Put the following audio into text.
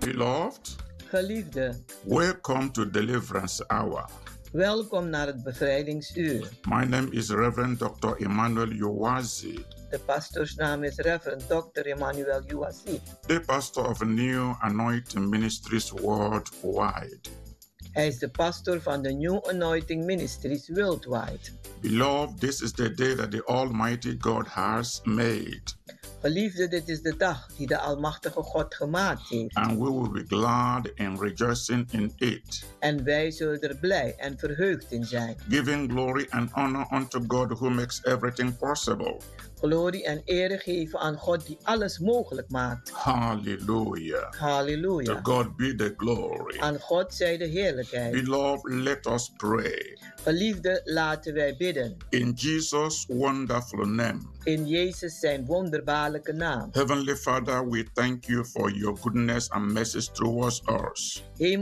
Beloved, Geliefde, welcome to Deliverance Hour. welkom naar het bevrijdingsuur. My name is Reverend Dr. Emmanuel Uwazi, De pastoorsnaam is Reverend Dr. Emmanuel Uwazi. the pastor of New Anointing Ministries worldwide. Hij is de pastor van de New Anointing Ministries worldwide. Beloved, this is the day that the Almighty God has made, Geliefde, dit is de dag die de Almachtige God gemaakt heeft. and we will be glad and rejoicing in it, En wij zullen er blij en verheugd in zijn. giving glory and honor unto God who makes everything possible. Glorie en ere geven aan God die alles mogelijk maakt. Hallelujah. To Halleluja. God be the glory. Aan God zij de heerlijkheid. Beloved, let us pray. Geliefde, laten wij bidden. In Jesus' wonderful name. In Jezus zijn wonderbaarlijke naam. Heavenly Father, we thank you for your goodness and mercy towards us.